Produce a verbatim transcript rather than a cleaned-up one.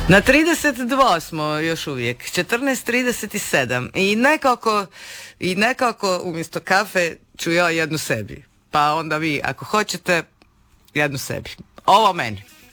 Na trideset dva smo još uvijek, četrnaest trideset sedam i nekako, i nekako umjesto kafe ću ja jednu sebi. Pa onda vi, ako hoćete, jednu sebi. Ovo meni.